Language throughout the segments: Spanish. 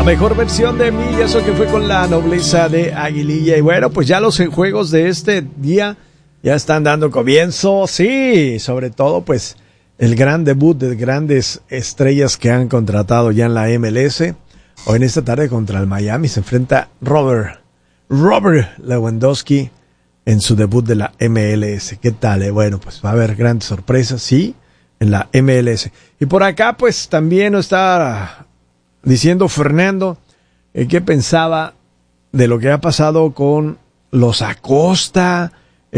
mejor versión de mí, y eso que fue con La Nobleza de Aguililla. Y bueno, pues ya los enjuegos de este día ya están dando comienzo. Sí, sobre todo pues el gran debut de grandes estrellas que han contratado ya en la MLS. Hoy en esta tarde contra el Miami se enfrenta Robert Lewandowski en su debut de la MLS. ¿Qué tal? Bueno, pues va a haber grandes sorpresas, sí, en la MLS. Y por acá pues también nos está diciendo Fernando qué pensaba de lo que ha pasado con los Acosta,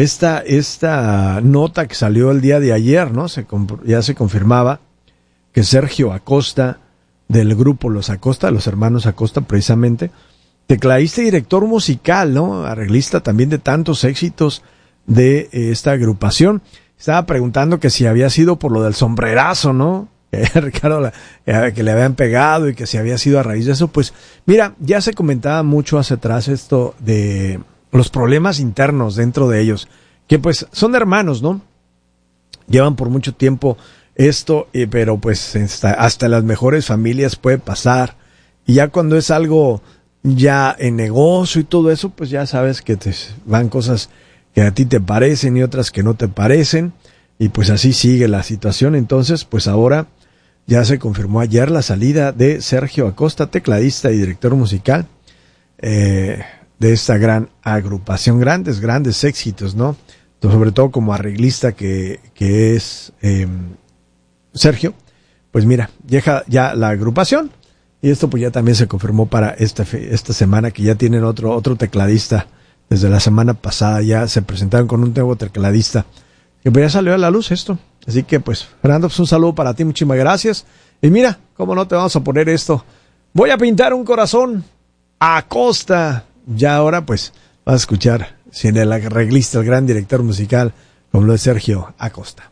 esta nota que salió el día de ayer, ¿no? Ya se confirmaba que Sergio Acosta, del grupo Los Acosta, los hermanos Acosta precisamente, tecladista y director musical, ¿no? Arreglista también de tantos éxitos de esta agrupación. Estaba preguntando que si había sido por lo del sombrerazo, ¿no? Ricardo, que le habían pegado y que si había sido a raíz de eso. Pues mira, ya se comentaba mucho hacia atrás esto de los problemas internos dentro de ellos, que pues son hermanos, ¿no? Llevan por mucho tiempo esto, pero pues hasta las mejores familias puede pasar, y ya cuando es algo ya en negocio y todo eso, pues ya sabes que te van cosas que a ti te parecen y otras que no te parecen, y pues así sigue la situación. Entonces pues ahora ya se confirmó ayer la salida de Sergio Acosta, tecladista y director musical de esta gran agrupación. Grandes éxitos, ¿no? Sobre todo como arreglista que es Sergio. Pues mira, deja ya la agrupación, y esto pues ya también se confirmó para esta semana, que ya tienen otro tecladista. Desde la semana pasada ya se presentaron con un nuevo tecladista, que pues ya salió a la luz esto. Así que pues, Fernando, pues un saludo para ti, muchísimas gracias. Y mira, cómo no te vamos a poner esto. Voy a pintar un corazón Acosta. Ya ahora pues vas a escuchar sin el arreglista, el gran director musical, como lo es Sergio Acosta.